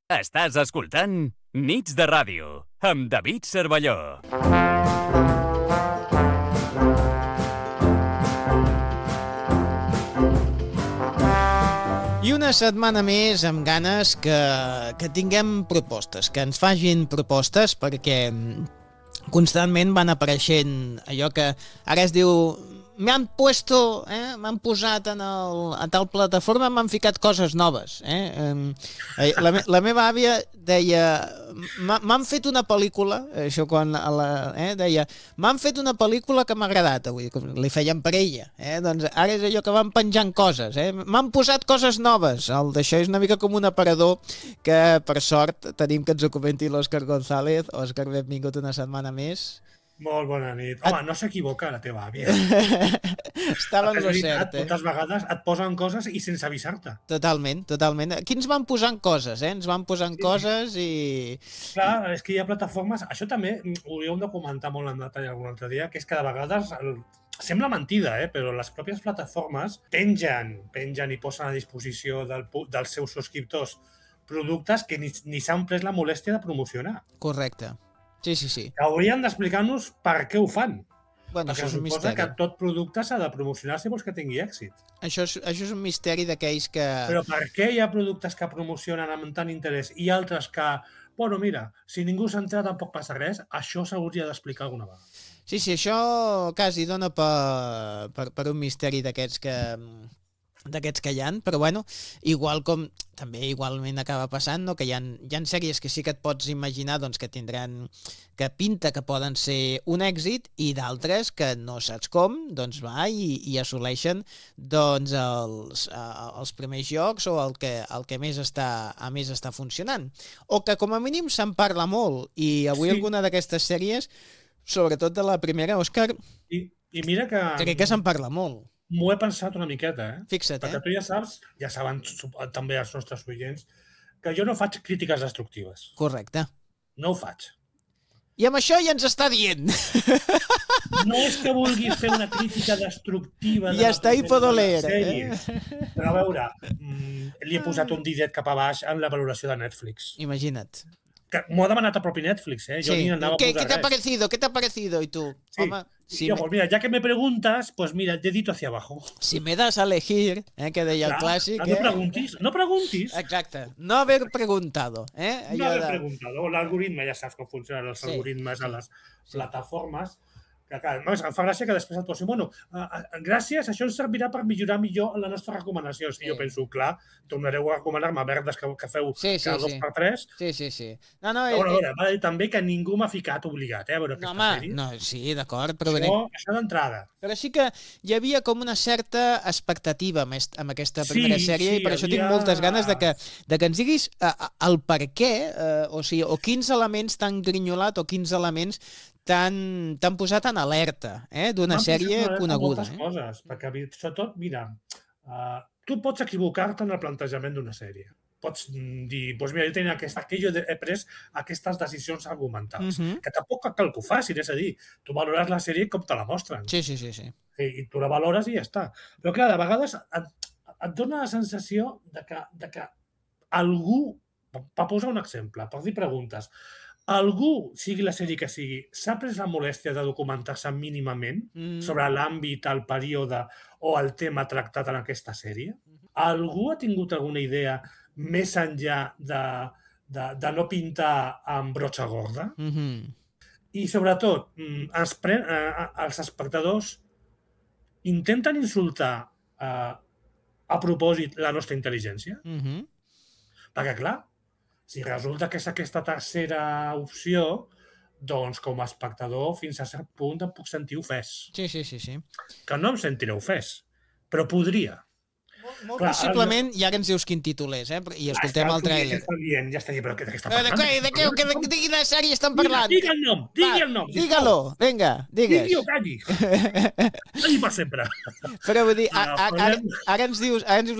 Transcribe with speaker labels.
Speaker 1: Estàs escoltant Nits de Ràdio, amb David Cervelló.
Speaker 2: I una setmana més amb ganes que tinguem propostes, que ens facin propostes, perquè constantment van apareixent allò que ara es diu m'han posat a tal plataforma, m'han ficat coses noves. La meva àvia deia, m'han fet una pel·lícula, això quan deia, m'han fet una pel·lícula que m'ha agradat avui, li feien per ella. Doncs ara és allò que van penjant coses. M'han posat coses noves. D'això és una mica com un aparador que, per sort, tenim que ens ho comenti l'Òscar González. Òscar, benvingut una setmana més.
Speaker 3: Molt bona nit. Home, no s'equivoca la teva àvia.
Speaker 2: Estava en lo cert.
Speaker 3: Moltes vegades et posen coses i sense avisar-te.
Speaker 2: Totalment. Aquí ens van posant coses, Ens van posant coses i...
Speaker 3: Clar, és que hi ha plataformes... Això també ho hauríem de comentar molt en detall algun altre dia, que és que de vegades... Sembla mentida, però les pròpies plataformes pengen i posen a disposició dels seus subscriptors productes que ni s'han pres la molèstia de promocionar.
Speaker 2: Correcte. Sí.
Speaker 3: Que haurien d'explicar-nos per què ho fan.
Speaker 2: Bueno,
Speaker 3: perquè
Speaker 2: això és un
Speaker 3: suposa
Speaker 2: misteri.
Speaker 3: que tot producte s'ha de promocionar si vols que tingui èxit.
Speaker 2: Això és un misteri d'aquells que...
Speaker 3: Però per què hi ha productes que promocionen amb tant interès i altres que, bueno, mira, si ningú s'ha entrat tampoc passa res, això s'hauria d'explicar alguna vegada.
Speaker 2: Sí, això quasi dona per un misteri d'aquests que hi ha, però bueno, igualment acaba passant, no? Que hi ha sèries que sí que et pots imaginar doncs, que pinta que poden ser un èxit i d'altres que no saps com, doncs va i assoleixen doncs, els primers llocs o el que més està funcionant. O que com a mínim se'n parla molt i avui alguna d'aquestes sèries, sobretot de la primera, Òscar,
Speaker 3: I mira que...
Speaker 2: crec que se'n parla molt.
Speaker 3: M'ho he pensat una miqueta,
Speaker 2: Fixa't,
Speaker 3: perquè tu ja saben també els nostres oients, que jo no faig crítiques destructives.
Speaker 2: Correcte.
Speaker 3: No ho faig.
Speaker 2: I amb això ja ens està dient.
Speaker 3: No és que vulguis fer una crítica destructiva de
Speaker 2: ja està i puedo leer.
Speaker 3: Però a veure, li he posat un didet cap a baix en la valoració de Netflix.
Speaker 2: Imagina't.
Speaker 3: M'ho ha demanat el propi Netflix, Jo ni anava a posar
Speaker 2: ¿Qué te ha parecido? ¿Qué te ha parecido? Y tú,
Speaker 3: sí.
Speaker 2: home,
Speaker 3: Pues mira, ya que me preguntas, pues mira, dedito hacia abajo.
Speaker 2: Si me das a elegir, que deia el clàssic...
Speaker 3: No preguntis.
Speaker 2: Exacte, no haver preguntado.
Speaker 3: No haver preguntado. L'algoritme, ja saps com funcionen els algoritmes a les plataformes, que clar, em fa gràcia que després et posin, bueno, gràcies, això ens servirà per millorar millor les nostres recomanacions. I jo penso, clar, tornareu a recomanar-me verdes que feu cada 2 per 3.
Speaker 2: Sí.
Speaker 3: No, a veure, va dir també que ningú m'ha ficat obligat, a veure aquesta sèrie.
Speaker 2: No, sí, d'acord, però...
Speaker 3: Això d'entrada.
Speaker 2: Però sí que hi havia com una certa expectativa amb aquesta primera sèrie i per això tinc moltes ganes de que ens diguis el per què, o quins elements t'han grinyolat o quins elements t'han posat en alerta d'una sèrie coneguda.
Speaker 3: Moltes coses, perquè sobretot, mira, tu pots equivocar-te en el plantejament d'una sèrie. Pots dir, doncs mira, jo tenia que jo he pres aquestes decisions argumentals, que tampoc cal que ho facin, és a dir, tu valores la sèrie com te la mostren.
Speaker 2: Sí.
Speaker 3: I tu la valores i ja està. Però clar, de vegades et dona la sensació de que algú, per posar un exemple, per dir preguntes, algú, sigui la sèrie que sigui, s'ha pres la molèstia de documentar-se mínimament sobre l'àmbit, el període o el tema tractat en aquesta sèrie? Algú ha tingut alguna idea més enllà de no pintar amb brotxa gorda? I sobretot, els espectadors intenten insultar a propòsit la nostra intel·ligència? Perquè, clar, si resulta que és aquesta tercera opció, doncs com a espectador fins a cert punt em puc sentir ofès.
Speaker 2: Sí.
Speaker 3: Que no em sentiré ofès, però podria.
Speaker 2: Molt possiblement, i ara ens dius quin títol és, i escoltem el tràiler.
Speaker 3: Ja està dient, però de què estan parlant?
Speaker 2: De quina sèrie estan parlant?
Speaker 3: Digui el nom,
Speaker 2: Digue-lo, vinga, digues.
Speaker 3: Digui o calli. Calli per sempre.
Speaker 2: Però vull dir, ara ens dius